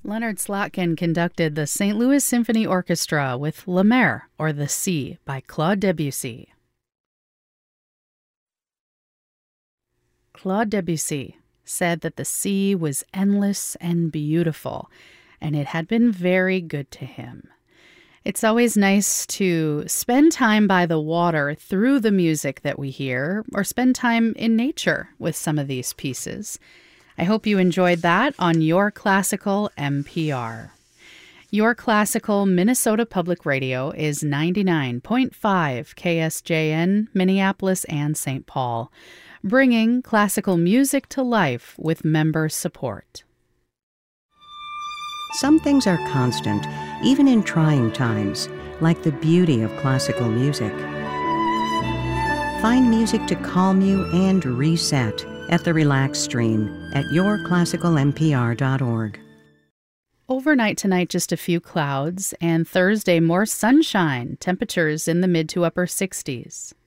Leonard Slotkin conducted the St. Louis Symphony Orchestra with La Mer, or The Sea, by Claude Debussy. Claude Debussy said that the sea was endless and beautiful, and it had been very good to him. It's always nice to spend time by the water through the music that we hear, or spend time in nature with some of these pieces. I hope you enjoyed that on Your Classical NPR. Your Classical Minnesota Public Radio is 99.5 KSJN, Minneapolis and St. Paul, bringing classical music to life with member support. Some things are constant, even in trying times, like the beauty of classical music. Find music to calm you and reset at the Relax Stream at yourclassicalnpr.org. Overnight tonight, just a few clouds, and Thursday, more sunshine, temperatures in the mid to upper 60s.